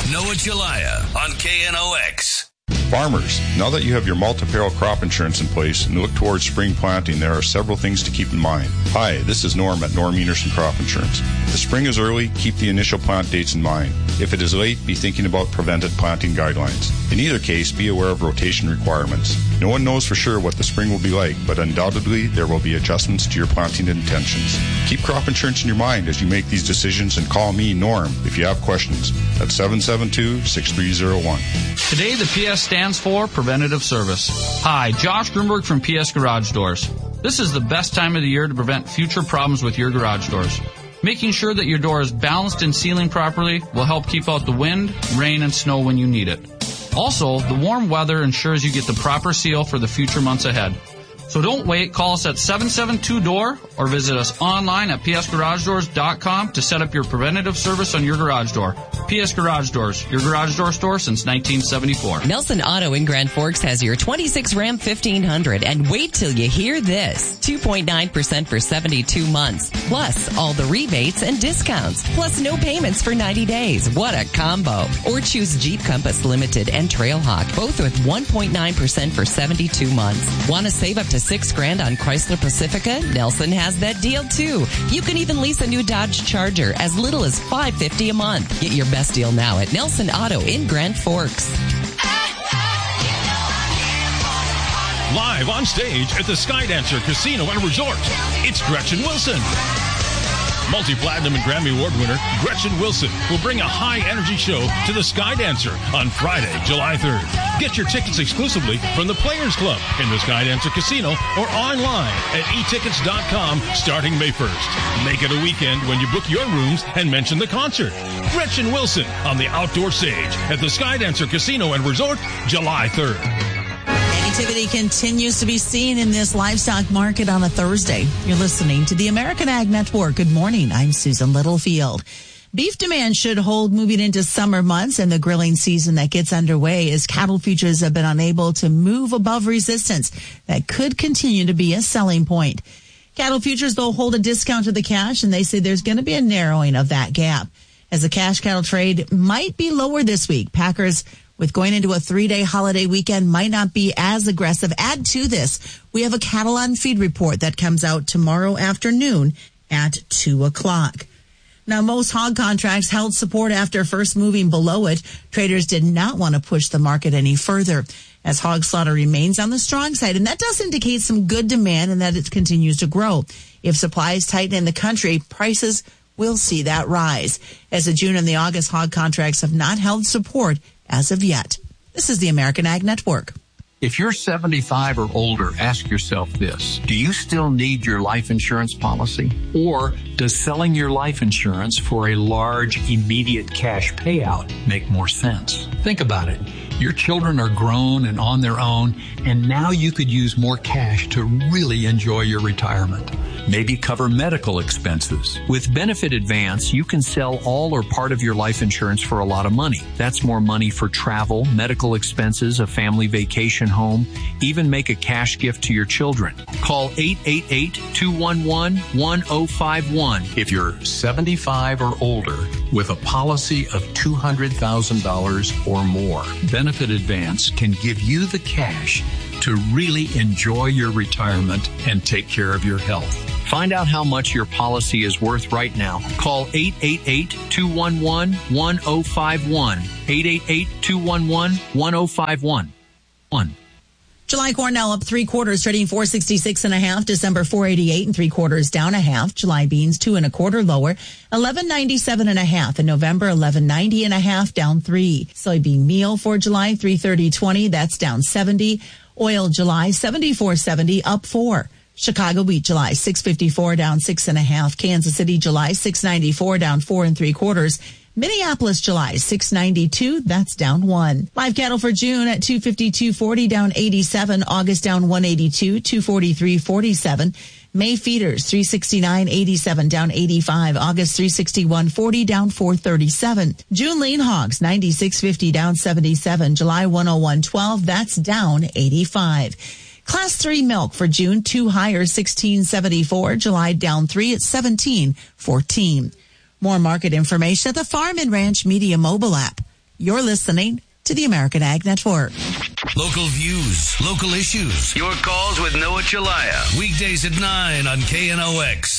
Noah Jalaya on KNOX. Farmers, now that you have your multi-peril crop insurance in place and look towards spring planting, there are several things to keep in mind. Hi, this is Norm at Norm Enerson Crop Insurance. If the spring is early, keep the initial plant dates in mind. If it is late, be thinking about prevented planting guidelines. In either case, be aware of rotation requirements. No one knows for sure what the spring will be like, but undoubtedly there will be adjustments to your planting intentions. Keep crop insurance in your mind as you make these decisions and call me, Norm, if you have questions at 772-6301. Today, the PS stands for Preventative Service. Hi, Josh Grunberg from PS Garage Doors. This is the best time of the year to prevent future problems with your garage doors. Making sure that your door is balanced and sealing properly will help keep out the wind, rain, and snow when you need it. Also, the warm weather ensures you get the proper seal for the future months ahead. So don't wait. Call us at 772-DOOR or visit us online at psgaragedoors.com to set up your preventative service on your garage door. PS Garage Doors, your garage door store since 1974. Nelson Auto in Grand Forks has your 26 Ram 1500, and wait till you hear this. 2.9% for 72 months, plus all the rebates and discounts, plus no payments for 90 days. What a combo. Or choose Jeep Compass Limited and Trailhawk, both with 1.9% for 72 months. Want to save up to $6,000 on Chrysler Pacifica? Nelson has that deal too. You can even lease a new Dodge Charger as little as $550 a month. Get your best deal now at Nelson Auto in Grand Forks. Live on stage at the Skydancer Casino and Resort, it's Gretchen Wilson. Multi-platinum and Grammy Award winner Gretchen Wilson will bring a high-energy show to the Skydancer on Friday, July 3rd. Get your tickets exclusively from the Players Club in the Skydancer Casino or online at etickets.com starting May 1st. Make it a weekend when you book your rooms and mention the concert. Gretchen Wilson on the outdoor stage at the Skydancer Casino and Resort, July 3rd. Activity continues to be seen in this livestock market on a Thursday. You're listening to the American Ag Network. Good morning. I'm Susan Littlefield. Beef demand should hold moving into summer months and the grilling season that gets underway as cattle futures have been unable to move above resistance. That could continue to be a selling point. Cattle futures, though, hold a discount to the cash, and they say there's going to be a narrowing of that gap. As the cash cattle trade might be lower this week, packers with going into a 3-day holiday weekend might not be as aggressive. Add to this, we have a cattle on feed report that comes out tomorrow afternoon at 2 o'clock. Now, most hog contracts held support after first moving below it. Traders did not want to push the market any further as hog slaughter remains on the strong side. And that does indicate some good demand and that it continues to grow. If supplies tighten in the country, prices will see that rise. As the June and the August hog contracts have not held support as of yet. This is the American Ag Network. If you're 75 or older, ask yourself this. Do you still need your life insurance policy? Or does selling your life insurance for a large, immediate cash payout make more sense? Think about it. Your children are grown and on their own, and now you could use more cash to really enjoy your retirement. Maybe cover medical expenses. With Benefit Advance, you can sell all or part of your life insurance for a lot of money. That's more money for travel, medical expenses, a family vacation home, even make a cash gift to your children. Call 888-211-1051 if you're 75 or older with a policy of $200,000 or more. Benefit Advance can give you the cash to really enjoy your retirement and take care of your health. Find out how much your policy is worth right now. Call 888-211-1051. 888-211-1051. July corn now up 3/4, trading 466.5. December 488 3/4 down a half. July beans 2 1/4 lower, 1197.5. In November 1190.5 down 3. Soybean meal for July 330.20. That's down 70. Oil July 74.70 up 4. Chicago wheat July 654 down 6.5. Kansas City July 694 down 4 3/4. Minneapolis July 692, that's down 1. Live cattle for June at 252.40 down 87. August down 182, 243.47. May feeders 369.87 down 85. August 361.40 down 437. June lean hogs 96.50 down 77. July 101.12, that's down 85. Class 3 milk for June, 2 higher, 16.74. July down 3 at 17.14. More market information at the Farm and Ranch Media mobile app. You're listening to the American Ag Network. Local views, local issues. Your calls with Noah Chelliah. Weekdays at 9 on KNOX.